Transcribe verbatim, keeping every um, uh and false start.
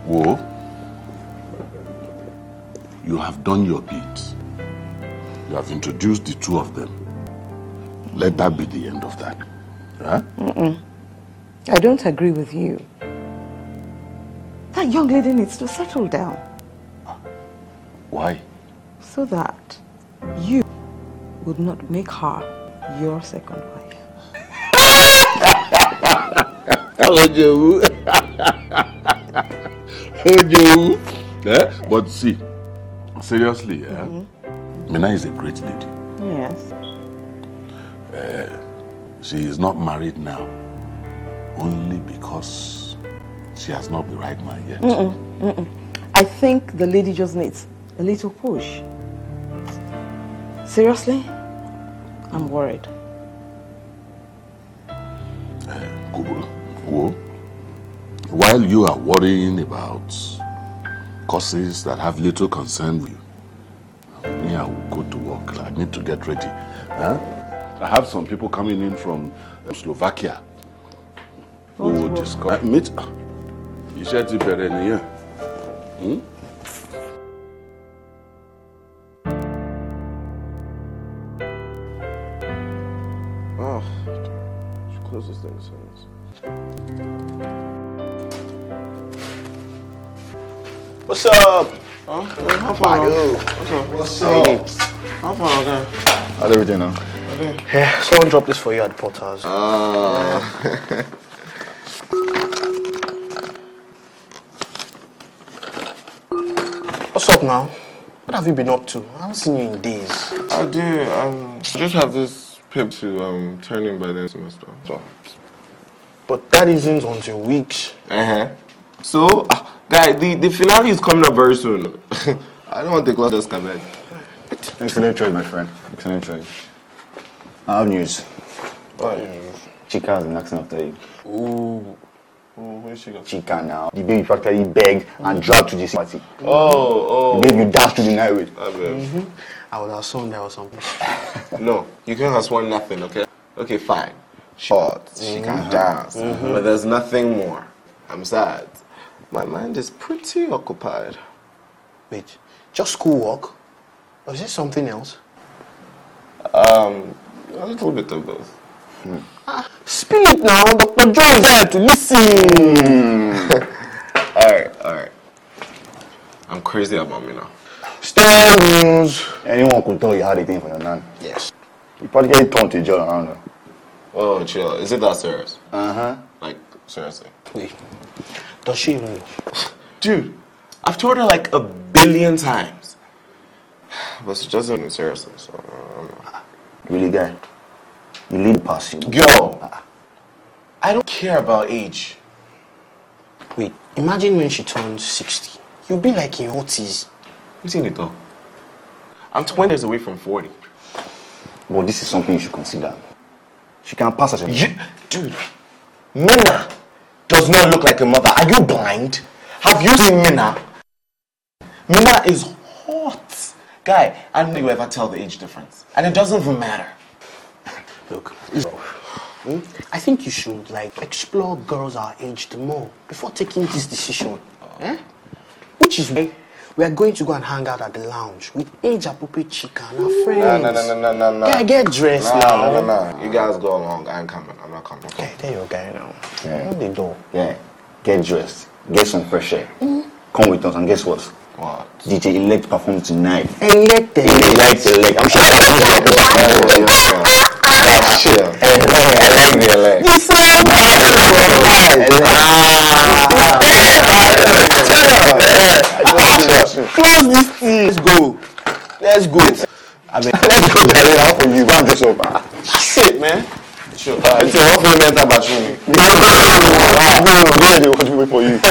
Whoa. You have done your bit. You have introduced the two of them. Let that be the end of that. Huh? Mm-mm. I don't agree with you. That young lady needs to settle down. Why? So that you would not make her your second wife. Ojo. Ojo. Eh? But see, seriously, eh? Mm-hmm. Mina is a great lady. Yes. Uh, she is not married now only because she has not the right man yet. Mm-mm. Mm-mm. I think the lady just needs a little push. Seriously? I'm worried. Uh, Kubo, while you are worrying about causes that have little concern with you, me, I will go to work. I need to get ready. Huh? I have some people coming in from uh, Slovakia who will discuss. Uh, meet. You said it better than you. Hmm? Oh, should close this thing. What's up? Huh? How far? What's up? What's up? How far? Okay. How's everything now? Okay. Yeah, someone dropped this for you at Porter's. Ah. Uh. What's up now? What have you been up to? I haven't seen you in days. I do. Um, I just have this pip to um turn in by the semester. So. But that isn't until weeks. Uh huh. So, uh, guy, the the finale is coming up very soon. I don't want the class to come back. Excellent choice, my friend. Excellent choice. I have news. What news? Chica has been asking after you. Ooh. Oh, where's Chica? Chica now. The baby practically begged and dragged to this party. Oh, oh. The baby you dashed to the night with. I bet. Mm-hmm. I would assume there was something. No, you can't have sworn nothing, okay? Okay, fine. Short, she Mm-hmm. can dance, Mm-hmm. but there's nothing more. I'm sad. My mind is pretty occupied. Wait, just schoolwork? Or is there something else? Um, a little bit of both. Hmm. Ah, spill it now. Doctor Joe is there to listen. alright, alright. I'm crazy about me now. Stand news. Anyone could tell you how they think for your nan. Yes. You probably get turned to jail around her. Oh, chill. Is it that serious? Uh-huh. Like, seriously. Wait. Does she even know? Dude, I've told her like a billion times. But she doesn't take me seriously, so I don't know. Really, guy? You lead past you. Yo! I don't care about age. Wait, imagine when she turns sixty. You'll be like in forties. You seen it though? I'm twenty years away from forty. But this is something you should consider. She can pass as a... You, dude, Mina does not look like a mother. Are you blind? Have you seen Mina? Mina is hot. Guy, I don't think you ever tell the age difference. And it doesn't even matter. Look, hmm? I think you should like explore girls our age the more before taking this decision. Eh? Which is why we are going to go and hang out at the lounge with age-appropriate Chica and our friends. No, no, no, no, no, no, no. Yeah, get dressed no, now. No, no, no. You guys go along. I ain't coming. I'm not coming. Okay, there you go now. Yeah. Open the door. Yeah. Get dressed. Get some fresh air. Mm. Come with us and guess what? What? D J Elect perform tonight. Elect the Elect, Elect. I'm sure that's Chill. I like the Elect. This one. Close this thing. Let's go. Let's go. I mean, let's go. How for you? I'm just over. That's it, man. Sure. Uh, it's a rough moment about you. No, no, no, no. Wait for you.